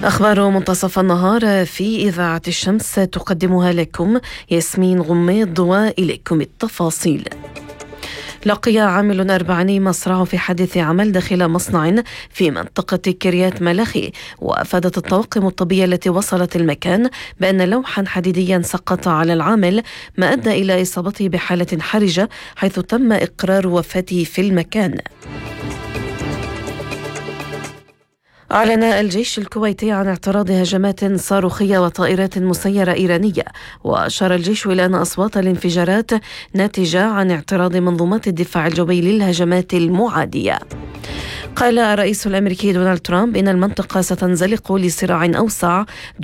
أخبار منتصف النهار في إذاعة الشمس تقدمها لكم ياسمين غميض، وإليكم التفاصيل. لقي عامل أربعيني مصرعه في حادث عمل داخل مصنع في منطقة كريات ملخي، وأفادت الطواقم الطبية التي وصلت المكان بأن لوحا حديديا سقط على العامل، ما أدى إلى إصابته بحالة حرجة، حيث تم إقرار وفاته في المكان. أعلن الجيش الكويتي عن اعتراض هجمات صاروخية وطائرات مسيرة إيرانية، وأشار الجيش إلى أن أصوات الانفجارات ناتجة عن اعتراض منظومات الدفاع الجوي للهجمات المعادية. قال الرئيس الأمريكي دونالد ترامب إن المنطقة ستنزلق لصراع أوسع